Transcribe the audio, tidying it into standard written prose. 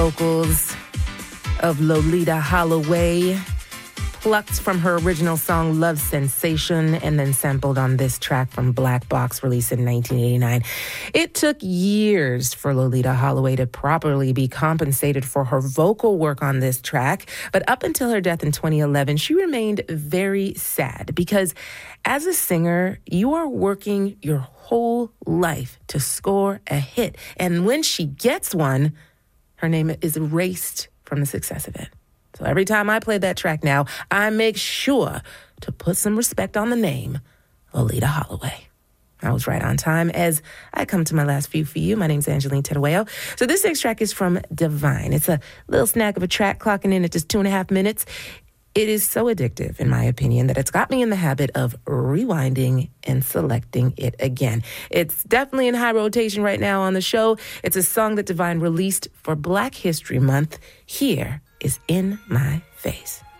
Vocals of Loleatta Holloway, plucked from her original song Love Sensation and then sampled on this track from Black Box, released in 1989. It took years for Loleatta Holloway to properly be compensated for her vocal work on this track, but up until her death in 2011, she remained very sad because as a singer, you are working your whole life to score a hit, and when she gets one, her name is erased from the success of it. So every time I play that track now, I make sure to put some respect on the name, Loleatta Holloway. I was right on time as I come to my last few for you. My name's Angeline Terueo. So this next track is from Divine. It's a little snack of a track clocking in at just 2.5 minutes. It is so addictive, in my opinion, that it's got me in the habit of rewinding and selecting it again. It's definitely in high rotation right now on the show. It's a song that Divine released for Black History Month. Here is In My Face.